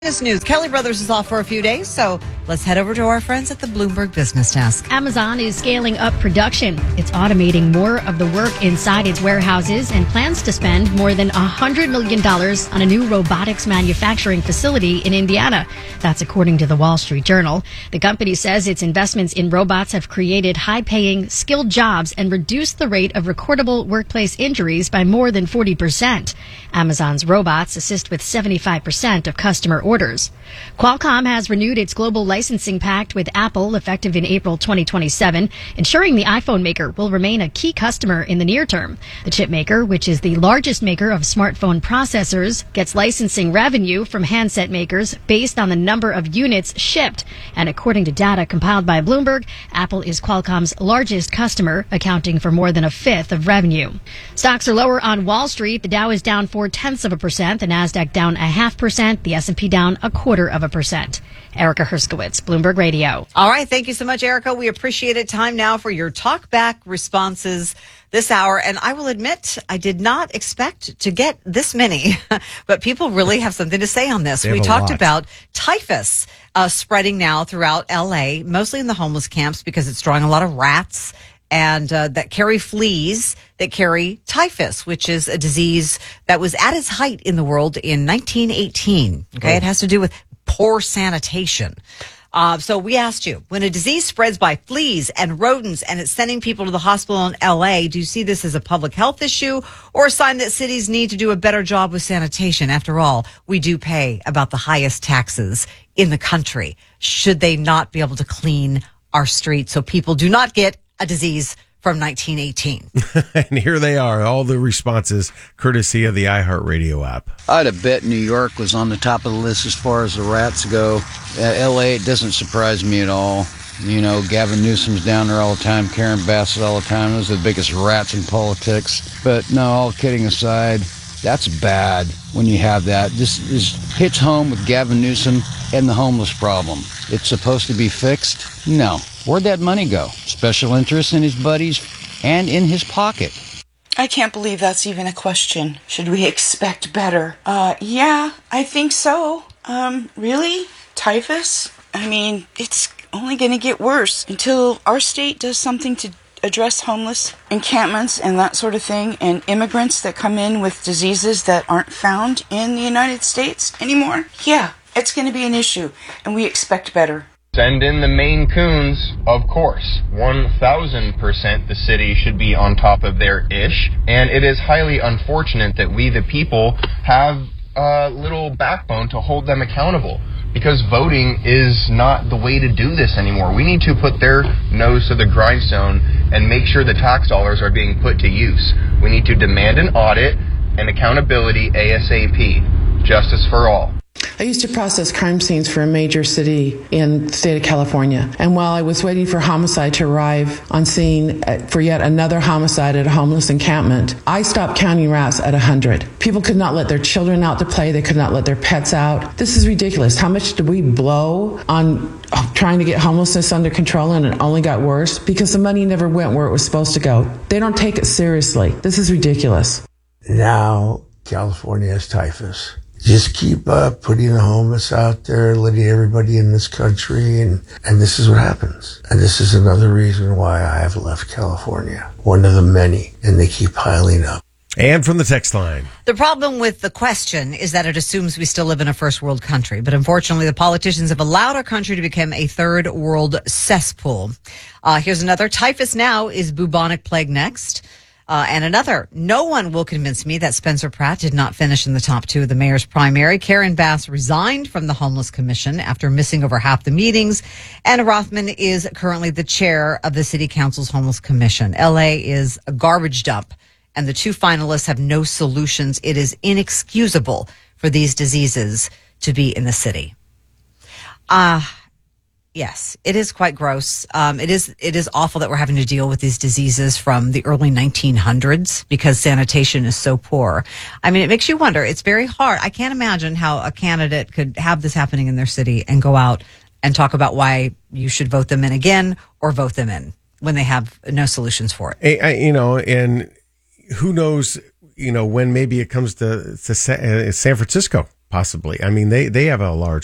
This news, Kelly Brothers is off for a few days, so let's head over to our friends at the Bloomberg Business Desk. Amazon is scaling up production. It's automating more of the work inside its warehouses and plans to spend more than $100 million on a new robotics manufacturing facility in Indiana. That's according to the Wall Street Journal. The company says its investments in robots have created high-paying, skilled jobs and reduced the rate of recordable workplace injuries by more than 40%. Amazon's robots assist with 75% of customer orders. Qualcomm has renewed its global licensing pact with Apple effective in April 2027, ensuring the iPhone maker will remain a key customer in the near term. The chip maker, which is the largest maker of smartphone processors, gets licensing revenue from handset makers based on the number of units shipped. And according to data compiled by Bloomberg, Apple is Qualcomm's largest customer, accounting for more than a fifth of revenue. Stocks are lower on Wall Street. The Dow is down 0.4%, the Nasdaq down 0.5%, the S&P down 0.25%. Erica Herskowitz, Bloomberg Radio. All right. Thank you so much, Erica. We appreciate it. Time now for your talk back responses this hour. And I will admit, I did not expect to get this many, but people really have something to say on this. We talked about typhus spreading now throughout L.A., mostly in the homeless camps because it's drawing a lot of rats and that carry fleas that carry typhus, which is a disease that was at its height in the world in 1918. Okay, It has to do with poor sanitation. So we asked you, when a disease spreads by fleas and rodents and it's sending people to the hospital in L.A., do you see this as a public health issue or a sign that cities need to do a better job with sanitation? After all, we do pay about the highest taxes in the country. Should they not be able to clean our streets so people do not get a disease from 1918? And here they are, all the responses, courtesy of the iHeartRadio app. I'd have bet New York was on the top of the list as far as the rats go. L.A., it doesn't surprise me at all. You know, Gavin Newsom's down there all the time, Karen Bassett all the time. Those are the biggest rats in politics. But no, all kidding aside, that's bad when you have that. This hits home with Gavin Newsom and the homeless problem. It's supposed to be fixed? No. Where'd that money go? Special interests in his buddies and in his pocket. I can't believe that's even a question. Should we expect better? Yeah, I think so. Really? Typhus? I mean, it's only going to get worse until our state does something to address homeless encampments and that sort of thing, and immigrants that come in with diseases that aren't found in the United States anymore. Yeah, it's going to be an issue, and we expect better. Send in the Maine Coons, of course. 1,000% the city should be on top of their ish. And it is highly unfortunate that we, the people, have a little backbone to hold them accountable. Because voting is not the way to do this anymore. We need to put their nose to the grindstone and make sure the tax dollars are being put to use. We need to demand an audit and accountability ASAP. Justice for all. I used to process crime scenes for a major city in the state of California. And while I was waiting for homicide to arrive on scene for yet another homicide at a homeless encampment, I stopped counting rats at 100. People could not let their children out to play. They could not let their pets out. This is ridiculous. How much did we blow on trying to get homelessness under control, and it only got worse? Because the money never went where it was supposed to go. They don't take it seriously. This is ridiculous. Now California has typhus. Just keep putting the homeless out there, letting everybody in this country, and this is what happens. And this is another reason why I have left California. One of the many, and they keep piling up. And from the text line. The problem with the question is that it assumes we still live in a first world country. But unfortunately, the politicians have allowed our country to become a third world cesspool. Here's another. Typhus now, is bubonic plague next? And another, no one will convince me that Spencer Pratt did not finish in the top two of the mayor's primary. Karen Bass resigned from the Homeless Commission after missing over half the meetings. And Rothman is currently the chair of the City Council's Homeless Commission. L.A. is a garbage dump, and the two finalists have no solutions. It is inexcusable for these diseases to be in the city. Yes, it is quite gross. It is awful that we're having to deal with these diseases from the early 1900s because sanitation is so poor. I mean, it makes you wonder. It's very hard. I can't imagine how a candidate could have this happening in their city and go out and talk about why you should vote them in again or vote them in when they have no solutions for it. And who knows, when maybe it comes to San Francisco. possibly. I mean, they have a large